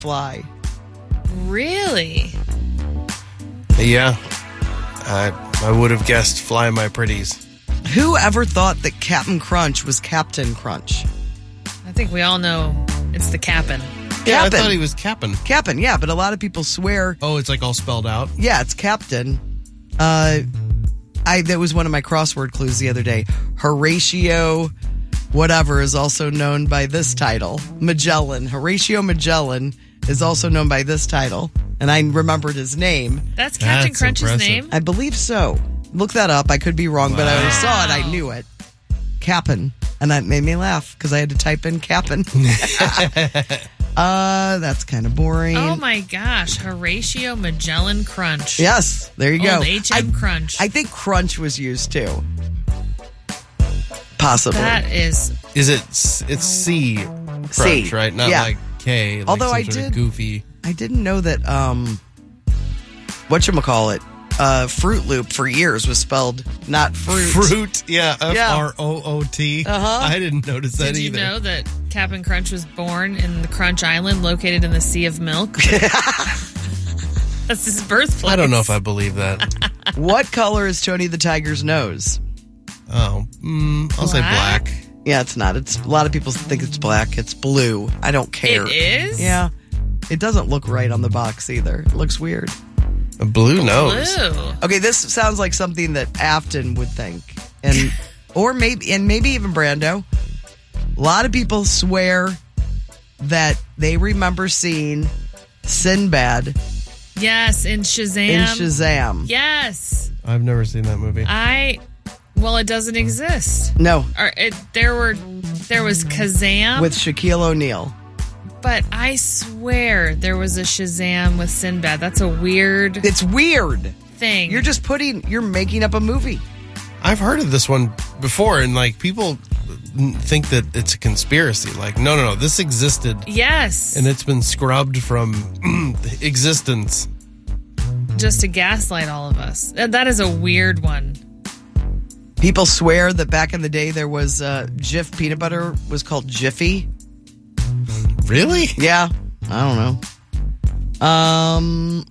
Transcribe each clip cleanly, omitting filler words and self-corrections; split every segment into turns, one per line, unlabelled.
fly.
Really?
Yeah. I would have guessed Fly My Pretties.
Who ever thought that Captain Crunch was Captain Crunch?
I think we all know it's the Cap'n.
Yeah,
Cap'n.
I thought he was Cap'n.
Cap'n, yeah, but a lot of people swear,
Oh, it's like all spelled out?
yeah, it's Captain. That was one of my crossword clues the other day. Horatio whatever is also known by this title. Magellan. Horatio Magellan is also known by this title. And I remembered his name.
That's Captain
That's
Crunch's
impressive.
name?
I believe so. Look that up. I could be wrong, but I saw it. I
Wow.
knew it. Cap'n. And that made me laugh because I had to type in Cap'n. That's kind of boring.
Oh my gosh. Horatio Magellan Crunch.
Yes, there you go.
Old HM Crunch.
I think Crunch was used too. Possibly.
That is...
Is it's C Crunch,
C,
right? Not
yeah.
like K. Like
Although
some
I
sort of
did-
goofy.
I didn't know that, whatchamacallit, Fruit Loop for years was spelled not fruit.
Fruit, yeah. F-R-O-O-T. I didn't notice that
Did you
either.
know that Captain Crunch was born in the Crunch Island located in the Sea of Milk? That's his birthplace.
I don't know if I believe that.
What color is Tony the Tiger's nose?
Oh, I'll say
Black?
black.
Yeah, it's not. It's a lot of people think it's black. It's blue. I don't care.
It is?
Yeah. It doesn't look right on the box either. It looks weird.
A blue nose.
Blue.
Okay, this sounds like something that Afton would think, and maybe even Brando. A lot of people swear that they remember seeing Sinbad
Yes, in Shazam.
in Shazam.
Yes.
I've never seen that movie.
Well, it doesn't exist.
No,
There was Kazam,
with Shaquille O'Neal.
but I swear there was a Shazam with Sinbad. That's a weird
It's weird.
thing.
You're making up a movie.
I've heard of this one before, and like people think that it's a conspiracy. Like, no, this existed,
Yes.
and it's been scrubbed from existence.
Just to gaslight all of us. That is a weird one.
People swear that back in the day there was Jif peanut butter was called Jiffy.
Really?
Yeah, I don't know.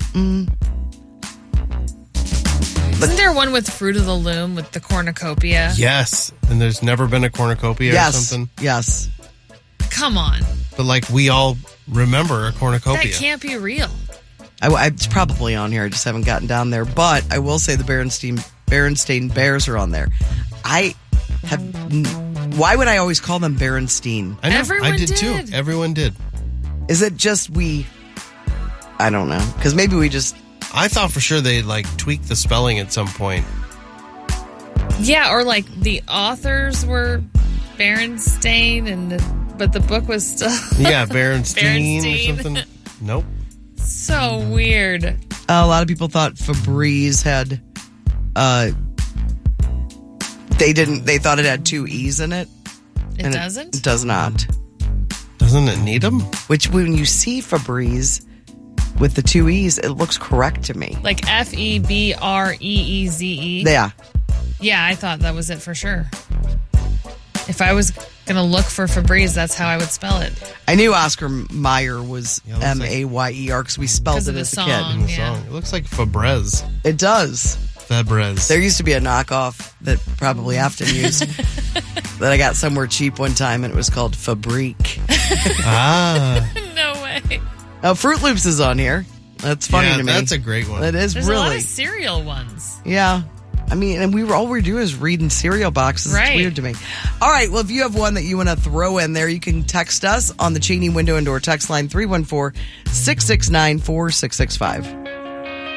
Isn't there one with Fruit of the Loom with the cornucopia?
Yes. And there's never been a cornucopia or
Yes,
something.
yes.
Come on.
But like we all remember a
That
cornucopia.
can't be real.
It's probably on here. I just haven't gotten down there. But I will say the Berenstain Bears are on there. Why would I always call them Berenstein?
I know.
Everyone
I did
did.
too. Everyone did.
Is it just I don't know. Because maybe we just...
I thought for sure they'd like tweak the spelling at some point.
Yeah, or like the authors were Berenstain, but the book was still
Yeah, Berenstein or
Berenstein.
something. Nope.
so weird.
A lot of people thought Febreze had... They thought it had two E's in it.
It
and
doesn't?
It does not.
Doesn't it need them?
Which, when you see Febreze with the two E's, it looks correct to me.
Like Febreeze.
Yeah.
Yeah, I thought that was it for sure. If I was going to look for Febreze, that's how I would spell it.
I knew Oscar Mayer was
Yeah, it looks like-
Mayer because we spelled
'Cause
it
of the
as a
song.
kid.
In the
Yeah.
song. It looks like Febreze.
It does.
Febreze.
There used to be a knockoff that probably Afton used that I got somewhere cheap one time, and it was called Fabrique.
Ah.
No way.
Fruit Loops is on here. That's funny
Yeah,
to me.
that's a great one.
That is
There's a lot
really.
of cereal ones.
Yeah. I mean, and all we're doing is reading cereal boxes.
Right.
It's weird to me. All right. Well, if you have one that you want to throw in there, you can text us on the Cheney Window and Door text line 314-669-4665.